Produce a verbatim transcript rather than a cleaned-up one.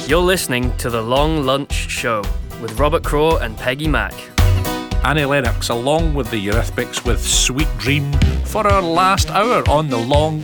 You're listening to The Long Lunch Show with Robert Crow and Peggy Mack. Annie Lennox along with the Eurythmics with Sweet Dream for our last hour on The Long